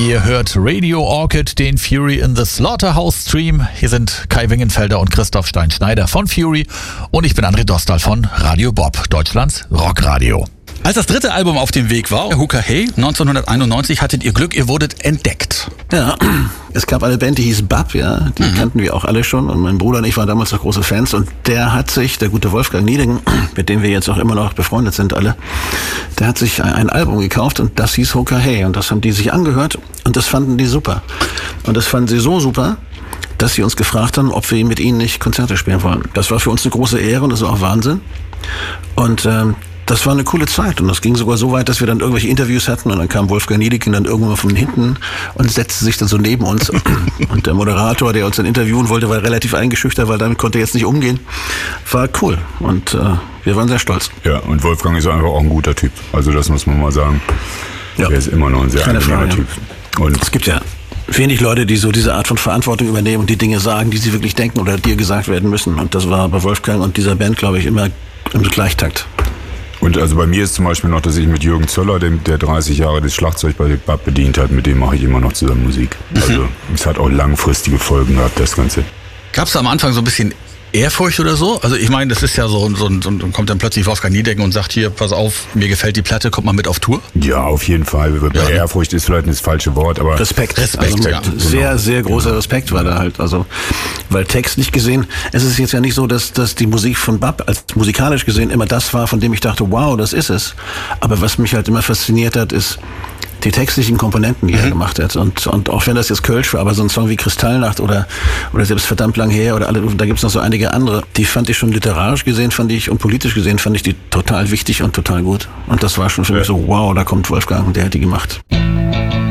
Ihr hört Radio Orchid, den Fury in the Slaughterhouse Stream. Hier sind Kai Wingenfelder und Christoph Stein-Schneider von Fury und ich bin André Dostal von Radio Bob, Deutschlands Rockradio. Als das dritte Album auf dem Weg war, Hooker Hey, 1991, hattet ihr Glück, ihr wurdet entdeckt. Ja, es gab eine Band, die hieß Bab, ja, die kannten wir auch alle schon und mein Bruder und ich waren damals noch große Fans und der hat sich, der gute Wolfgang Niedegen, mit dem wir jetzt auch immer noch befreundet sind alle, der hat sich ein Album gekauft und das hieß Hooker Hey und das haben die sich angehört und das fanden die super. Und das fanden sie so super, dass sie uns gefragt haben, ob wir mit ihnen nicht Konzerte spielen wollen. Das war für uns eine große Ehre und das war auch Wahnsinn. Und das war eine coole Zeit und das ging sogar so weit, dass wir dann irgendwelche Interviews hatten und dann kam Wolfgang Niedeken dann irgendwann von hinten und setzte sich dann so neben uns und der Moderator, der uns dann interviewen wollte, war relativ eingeschüchtert, weil damit konnte er jetzt nicht umgehen. War cool und wir waren sehr stolz. Ja, und Wolfgang ist einfach auch ein guter Typ, also das muss man mal sagen. Ja. Er ist immer noch ein sehr angenehmer Typ. Und es gibt ja wenig Leute, die so diese Art von Verantwortung übernehmen und die Dinge sagen, die sie wirklich denken oder dir gesagt werden müssen und das war bei Wolfgang und dieser Band, glaube ich, immer im Gleichtakt. Und also bei mir ist zum Beispiel noch, dass ich mit Jürgen Zöller, der 30 Jahre das Schlagzeug bei Bab bedient hat, mit dem mache ich immer noch zusammen Musik. Also es hat auch langfristige Folgen gehabt, das Ganze. Gab es am Anfang so ein bisschen Ehrfurcht oder so? Also ich meine, das ist ja so kommt dann plötzlich Wolfgang Niedeken und sagt, hier, pass auf, mir gefällt die Platte, kommt mal mit auf Tour? Ja, auf jeden Fall. Bei Ehrfurcht ist vielleicht das falsche Wort, aber... Respekt, also ja. Sehr, sehr großer Respekt war da halt. Also, weil textlich gesehen, es ist jetzt ja nicht so, dass die Musik von Bab als musikalisch gesehen immer das war, von dem ich dachte, wow, das ist es. Aber was mich halt immer fasziniert hat, ist die textlichen Komponenten, die er gemacht hat. Und auch wenn das jetzt Kölsch war, aber so ein Song wie Kristallnacht oder selbst verdammt lang her oder da gibt's noch so einige andere, die fand ich schon literarisch gesehen, und politisch gesehen fand ich die total wichtig und total gut. Und das war schon für mich so, wow, da kommt Wolfgang, der hat die gemacht.